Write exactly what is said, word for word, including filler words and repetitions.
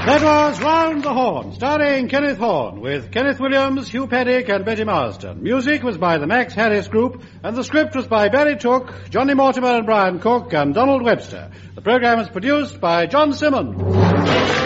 That was Round the Horn, starring Kenneth Horne, with Kenneth Williams, Hugh Paddick, and Betty Marsden. Music was by the Max Harris Group, and the script was by Barry Took, Johnny Mortimer and Brian Cook, and Donald Webster. The program was produced by John Simmons.